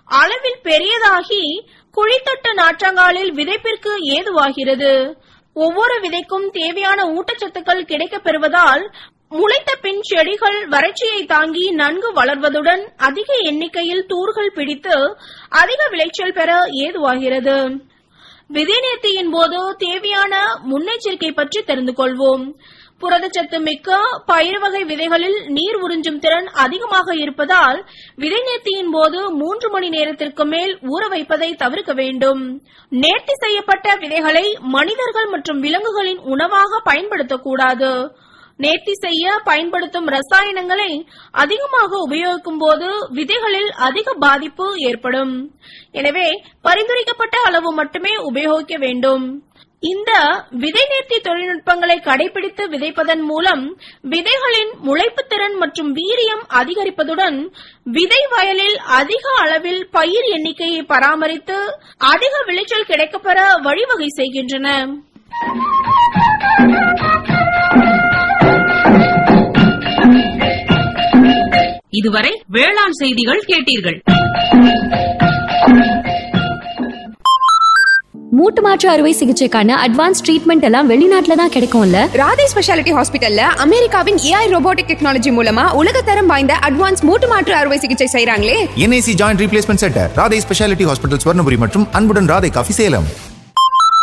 அளவில் பெரியதாகி குழித்தட்டு நாற்றங்காலில் விதைப்பிற்கு ஏதுவாகிறது. ஒவ்வொரு விதைக்கும் தேவையான ஊட்டச்சத்துக்கள் கிடைக்கப் பெறுவதால் முளைத்த பின் செடிகள் வறட்சியை தாங்கி நன்கு வளர்வதுடன் அதிக எண்ணிக்கையில் தூர்கள் பிடித்து அதிக விளைச்சல் பெற ஏதுவாகிறது. விதை நேர்த்தியின் போது தேவையான முன்னெச்சரிக்கை பற்றி தெரிந்து கொள்வோம். புரதச்சத்து மிக்க பயிர் வகை விதைகளில் நீர் உறிஞ்சும் திறன் அதிகமாக இருப்பதால் விதை நேர்த்தியின் போது 3 மணி நேரத்திற்கு மேல் ஊற வைப்பதை தவிர்க்க வேண்டும். நேர்த்தி செய்யப்பட்ட விதைகளை மனிதர்கள் மற்றும் விலங்குகளின் உணவாக பயன்படுத்தக்கூடாது. நேர்த்தி செய்ய பயன்படுத்தும் ரசாயனங்களை அதிகமாக உபயோகிக்கும் போது விதைகளில் அதிக பாதிப்பு ஏற்படும். எனவே பரிந்துரைக்கப்பட்ட அளவு மட்டுமே உபயோகிக்க வேண்டும். இந்த விதை நேர்த்தி தொழில்நுட்பங்களை கடைபிடித்து விதைப்பதன் மூலம் விதைகளின் முளைப்பு திறன் மற்றும் வீரியம் அதிகரிப்பதுடன் விதை வயலில் அதிக அளவில் பயிர் எண்ணிக்கையை பராமரித்து அதிக விளைச்சல் கிடைக்கப்பெற வழிவகை செய்கின்றன. இதுவரை வேளாண் செய்திகள் கேட்டீர்கள். மூட்டு மாற்று அறுவை சிகிச்சைக்கான அட்வான்ஸ் ட்ரீட்மெண்ட் எல்லாம் வெளிநாட்டுல தான் கிடைக்கும்ல. ராதே ஸ்பெஷாலிட்டி ஹாஸ்பிட்டல்ல அமெரிக்காவின் AI ரோபோட்டிக் டெக்னாலஜி மூலமா உலகத்தரம் வாய்ந்த அட்வான்ஸ் மூட்டு மாற்று அறுவை சிகிச்சை செய்றாங்களே. NAC joint replacement centre, Radhe speciality hospital, Swarnapuri மற்றும் அன்புடன் ராதே காஃபி, சேலம்.